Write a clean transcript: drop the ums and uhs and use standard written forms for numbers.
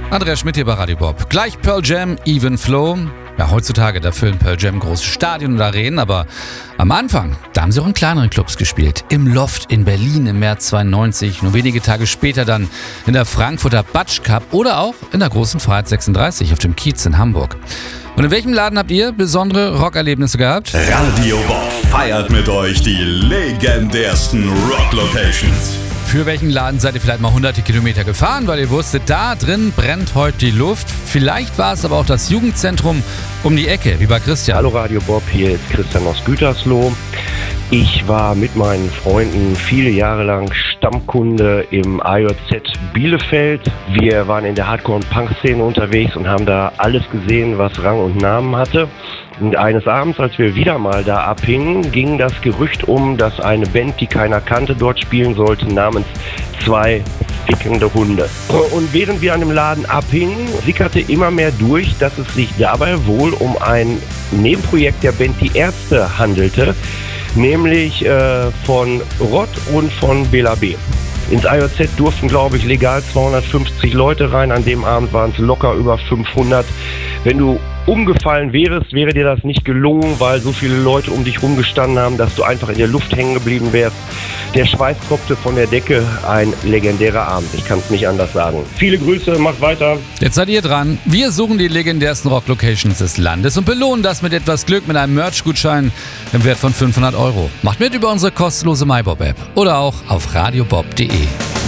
Andreas Schmidt hier bei Radio Bob. Gleich Pearl Jam, Even Flow. Ja, heutzutage, da füllen Pearl Jam große Stadien und Arenen, aber am Anfang, da haben sie auch in kleineren Clubs gespielt. Im Loft in Berlin im März 92, nur wenige Tage später dann in der Frankfurter Batsch Cup oder auch in der großen Freiheit 36 auf dem Kiez in Hamburg. Und in welchem Laden habt ihr besondere Rockerlebnisse gehabt? Radio Bob feiert mit euch die legendärsten Rock-Locations. Für welchen Laden seid ihr vielleicht mal hunderte Kilometer gefahren, weil ihr wusstet, da drin brennt heute die Luft. Vielleicht war es aber auch das Jugendzentrum um die Ecke, wie bei Christian. Hallo Radio Bob, hier ist Christian aus Gütersloh. Ich war mit meinen Freunden viele Jahre lang Stammkunde im AJZ Bielefeld. Wir waren in der Hardcore- und Punk-Szene unterwegs und haben da alles gesehen, was Rang und Namen hatte. Und eines Abends, als wir wieder mal da abhingen, ging das Gerücht um, dass eine Band, die keiner kannte, dort spielen sollte, namens Zwei fickende Hunde. Und während wir an dem Laden abhingen, sickerte immer mehr durch, dass es sich dabei wohl um ein Nebenprojekt der Band Die Ärzte handelte, nämlich von Rott und von Bela B. Ins AJZ durften, glaube ich, legal 250 Leute rein. An dem Abend waren es locker über 500. Wenn du umgefallen wärst, wäre dir das nicht gelungen, weil so viele Leute um dich rumgestanden haben, dass du einfach in der Luft hängen geblieben wärst. Der Schweiß tropfte von der Decke. Ein legendärer Abend. Ich kann es nicht anders sagen. Viele Grüße, macht weiter. Jetzt seid ihr dran. Wir suchen die legendärsten Rock-Locations des Landes und belohnen das mit etwas Glück mit einem Merch-Gutschein im Wert von 500 €. Macht mit über unsere kostenlose MyBob-App oder auch auf radiobob.de.